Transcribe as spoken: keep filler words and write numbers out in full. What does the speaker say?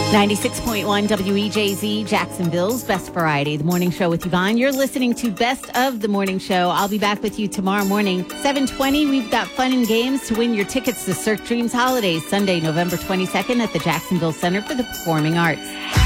ninety-six point one W E J Z, Jacksonville's Best Variety, the morning show with Yvonne. You're listening to Best of the Morning Show. I'll be back with you tomorrow morning, seven twenty. We've got fun and games to win your tickets to Cirque Dreams Holidays, Sunday, November twenty-second at the Jacksonville Center for the Performing Arts.